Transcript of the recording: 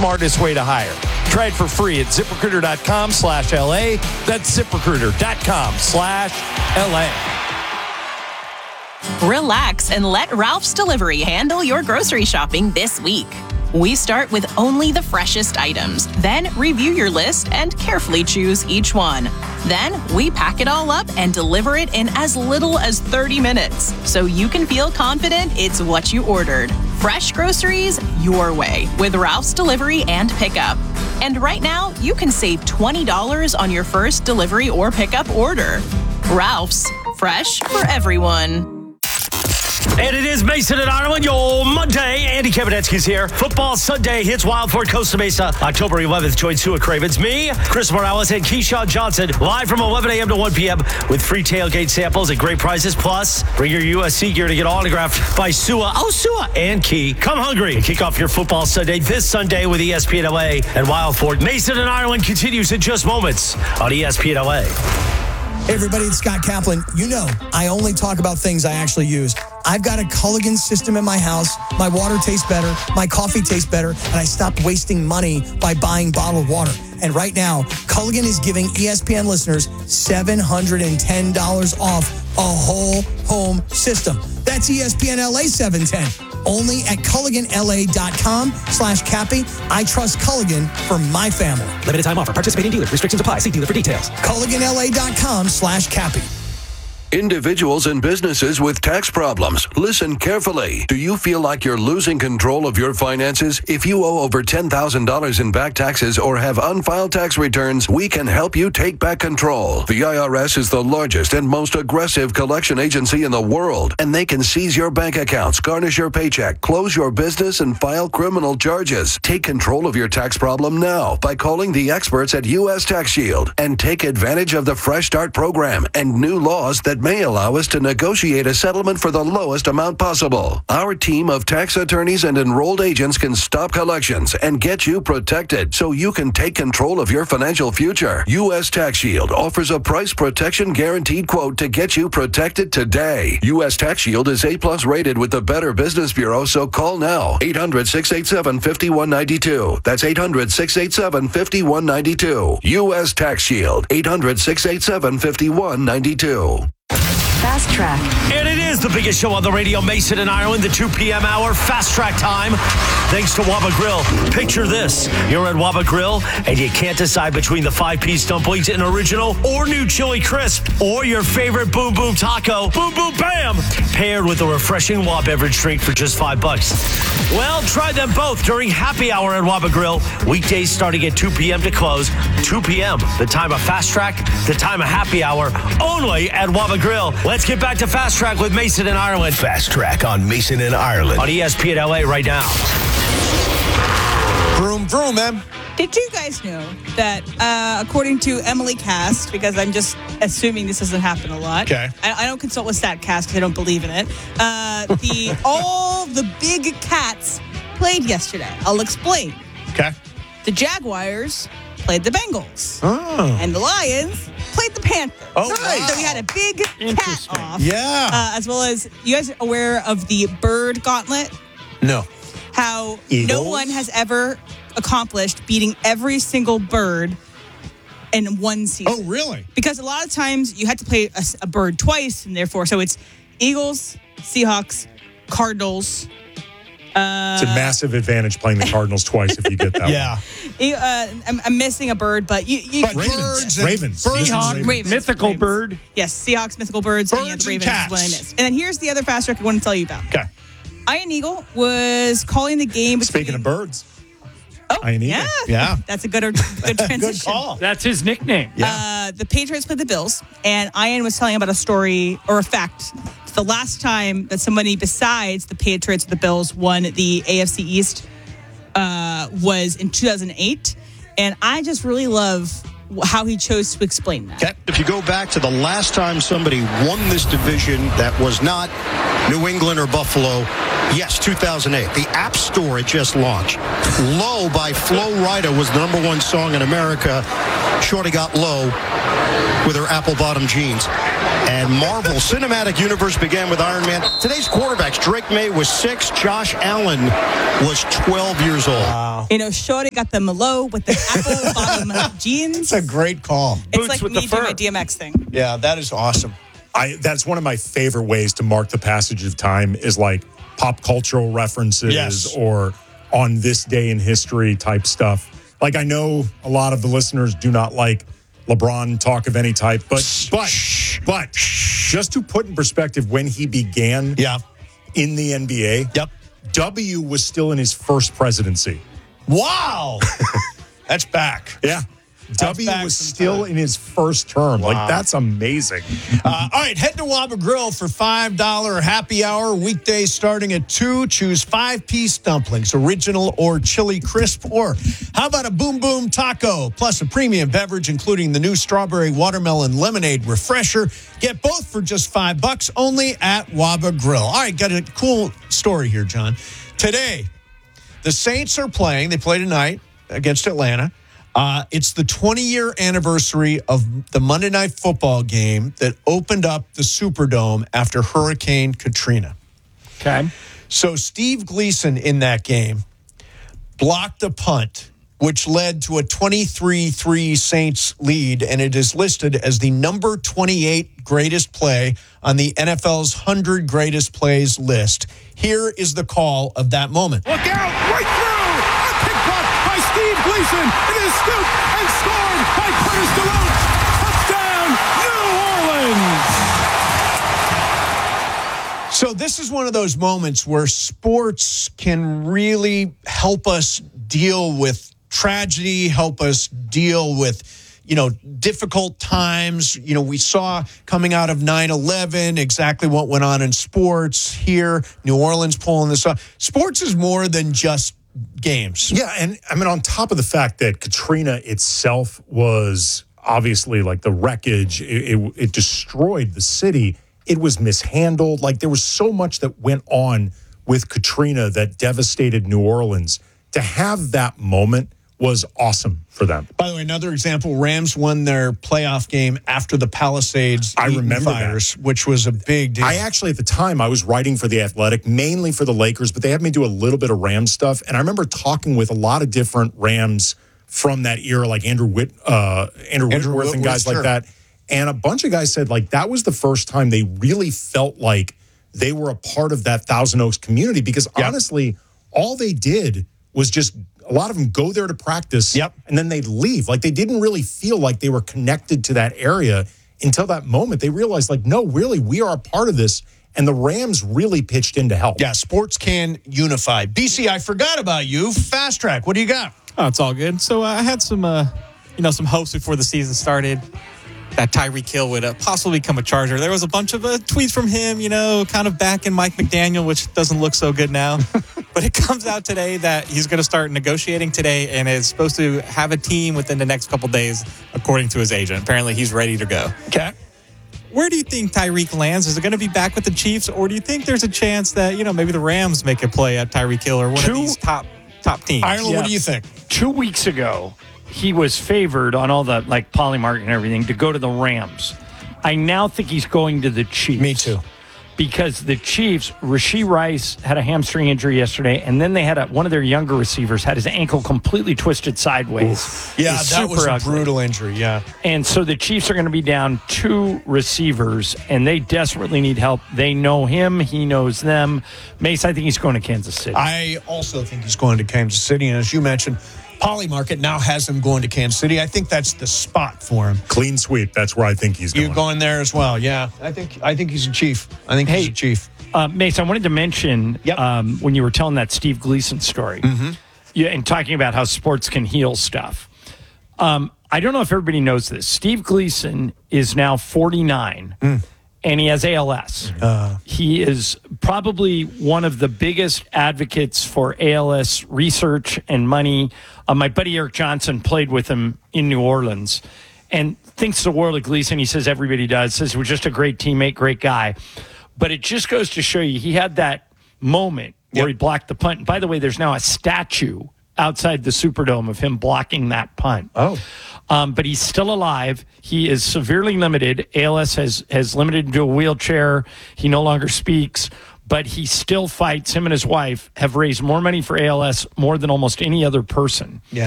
smartest way to hire. Try it for free at ZipRecruiter.com/LA. That's ZipRecruiter.com/LA. Relax and let Ralph's Delivery handle your grocery shopping this week. We start with only the freshest items, then review your list and carefully choose each one. Then we pack it all up and deliver it in as little as 30 minutes, so you can feel confident it's what you ordered. Fresh groceries your way with Ralph's Delivery and Pickup. And right now, you can save $20 on your first delivery or pickup order. Ralph's, fresh for everyone. And it is Mason and Ireland, your Monday. Andy Kamenetsky's here. Football Sunday hits Wildford, Costa Mesa. October 11th, join Sua Cravens, me, Chris Morales, and Keyshawn Johnson. Live from 11 a.m. to 1 p.m. with free tailgate samples and great prizes. Plus, bring your USC gear to get autographed by Sua, and Key. Come hungry and kick off your Football Sunday this Sunday with ESPN LA and Wildford. Mason and Ireland continues in just moments on ESPN LA. Hey everybody, it's Scott Kaplan. You know, I only talk about things I actually use. I've got a Culligan system in my house. My water tastes better, my coffee tastes better, and I stopped wasting money by buying bottled water. And right now, Culligan is giving ESPN listeners $710 off a whole home system. That's ESPN LA 710. Only at CulliganLA.com/Cappy. I trust Culligan for my family. Limited time offer. Participating dealers. Restrictions apply. See dealer for details. CulliganLA.com/Cappy. Individuals and businesses with tax problems, listen carefully. Do you feel like you're losing control of your finances? If you owe over $10,000 in back taxes or have unfiled tax returns, we can help you take back control. The IRS is the largest and most aggressive collection agency in the world, and they can seize your bank accounts, garnish your paycheck, close your business, and file criminal charges. Take control of your tax problem now by calling the experts at U.S. Tax Shield and take advantage of the Fresh Start program and new laws that may allow us to negotiate a settlement for the lowest amount possible. Our team of tax attorneys and enrolled agents can stop collections and get you protected so you can take control of your financial future. U.S. Tax Shield offers a price protection guaranteed quote to get you protected today. U.S. Tax Shield is A+ rated with the Better Business Bureau, so call now. 800-687-5192. That's 800-687-5192. U.S. Tax Shield. 800-687-5192. Fast Track. And it is the biggest show on the radio, Mason and Ireland, the 2 p.m. hour, Fast Track time. Thanks to Waba Grill. Picture this. You're at Waba Grill, and you can't decide between the 5-piece dumplings and original or new chili crisp, or your favorite Boom Boom Taco, Boom Boom Bam, paired with a refreshing Waba beverage drink for just $5. Well, try them both during happy hour at Waba Grill. Weekdays starting at 2 p.m. to close. 2 p.m., the time of Fast Track, the time of happy hour, only at Waba Grill. Let's get back to Fast Track with Mason and Ireland. Fast Track on Mason and Ireland. On ESPN LA right now. Vroom, vroom, man. Did you guys know that according to Emily Cast, because I'm just assuming this doesn't happen a lot. Okay. I don't consult with StatCast because I don't believe in it. All the big cats played yesterday. I'll explain. Okay. The Jaguars played the Bengals. Oh. And the Lions played the Panthers. Oh, nice. So we had a big cat off. Yeah. As well as, you guys aware of the bird gauntlet? No. How Eagles? no one has ever accomplished beating every single bird in one season. Oh, really? Because a lot of times you had to play a bird twice, and therefore, so it's Eagles, Seahawks, Cardinals. It's a massive advantage playing the Cardinals twice if you get that one. I'm missing a bird, but you Ravens. Ravens. Mythical Ravens. bird. Yes, Seahawks, mythical birds. And the Ravens is what I missed. And then here's the other fast track I want to tell you about. Okay. Ian Eagle was calling the game. Speaking of birds. Oh, Ian Eagle. Yeah. That's a good transition. Good call. That's his nickname. Yeah. The Patriots played the Bills, and Ian was telling about a story or a fact. The last time that somebody besides the Patriots or the Bills won the AFC East was in 2008. And I just really love how he chose to explain that. Okay. If you go back to the last time somebody won this division that was not New England or Buffalo, yes, 2008. The App Store had just launched. Low by Flo Rida was the #1 song in America. Shorty got low with her apple-bottom jeans. And Marvel Cinematic Universe began with Iron Man. Today's quarterbacks, Drake May was 6, Josh Allen was 12 years old. Wow. Shorty got them low with the apple bottom jeans. It's a great call. It's Boots like with me the doing fur. my DMX thing. Yeah, that is awesome. That's one of my favorite ways to mark the passage of time is like pop cultural references Yes. or on this day in history type stuff. Like I know a lot of the listeners do not like LeBron talk of any type, but just to put in perspective when he began in the NBA, W was still in his first presidency. Wow. That's back. Yeah. W was still in his first term. Wow. Like, that's amazing. All right, head to Waba Grill for $5 happy hour. Weekdays starting at 2. Choose 5-piece dumplings, original or chili crisp. Or how about a Boom Boom Taco, plus a premium beverage, including the new strawberry watermelon lemonade refresher. Get both for just $5 only at Waba Grill. All right, got a cool story here, John. Today, the Saints are playing. They play tonight against Atlanta. It's the 20-year anniversary of the Monday Night Football game that opened up the Superdome after Hurricane Katrina. Okay. So Steve Gleason in that game blocked a punt, which led to a 23-3 Saints lead, and it is listed as the number 28 greatest play on the NFL's 100 greatest plays list. Here is the call of that moment. Look out! Right through! A pick punt by Steve Gleason. It is scooped and scored by Curtis DeLoach. Touchdown, New Orleans! So this is one of those moments where sports can really help us deal with tragedy, help us deal with, difficult times. We saw coming out of 9/11 exactly what went on in sports here. New Orleans pulling this off. Sports is more than just games. Yeah, and I mean, on top of the fact that Katrina itself was obviously like the wreckage, it destroyed the city. It was mishandled. Like there was so much that went on with Katrina that devastated New Orleans. To have that moment was awesome for them. By the way, another example, Rams won their playoff game after the Palisades fires, which was a big deal. I actually, at the time, I was writing for The Athletic, mainly for the Lakers, but they had me do a little bit of Rams stuff. And I remember talking with a lot of different Rams from that era, like Andrew Whitworth and guys like that. And a bunch of guys said, like, that was the first time they really felt like they were a part of that Thousand Oaks community. Because honestly, all they did was just a lot of them go there to practice and then they'd leave. Like they didn't really feel like they were connected to that area until that moment. They realized like, no, really, we are a part of this. And the Rams really pitched in to help. Yeah, sports can unify. BC, I forgot about you. Fast Track, what do you got? Oh, it's all good. So I had some, some hopes before the season started that Tyreek Hill would possibly become a Charger. There was a bunch of tweets from him, kind of back in Mike McDaniel, which doesn't look so good now. But it comes out today that he's going to start negotiating today and is supposed to have a team within the next couple days, according to his agent. Apparently, he's ready to go. Okay. Where do you think Tyreek lands? Is it going to be back with the Chiefs, or do you think there's a chance that, maybe the Rams make a play at Tyreek Hill or one of these top teams? Ireland, what do you think? 2 weeks ago, he was favored on all the Polymarket and everything to go to the Rams. I now think he's going to the Chiefs. Me too. Because the Chiefs, Rashee Rice had a hamstring injury yesterday, and then they had one of their younger receivers had his ankle completely twisted sideways. Oof. Yeah, that was a brutal injury, yeah. And so the Chiefs are going to be down 2 receivers, and they desperately need help. They know him. He knows them. Mace, I think he's going to Kansas City. I also think he's going to Kansas City, and as you mentioned, Polymarket now has him going to Kansas City. I think that's the spot for him. Clean sweep. That's where I think he's going. You're going there as well, yeah. I think he's a Chief. I think he's a Chief. Mace, I wanted to mention when you were telling that Steve Gleason story and talking about how sports can heal stuff. I don't know if everybody knows this. Steve Gleason is now 49. And he has ALS. He is probably one of the biggest advocates for ALS research and money. My buddy Eric Johnson played with him in New Orleans and thinks the world of Gleason. He says everybody does. Says he was just a great teammate, great guy. But it just goes to show you he had that moment where he blocked the punt. And by the way, there's now a statue outside the Superdome of him blocking that punt. but he's still alive. He is severely limited. ALS has limited him to a wheelchair. He no longer speaks, but he still fights. Him and his wife have raised more money for ALS more than almost any other person. Yeah.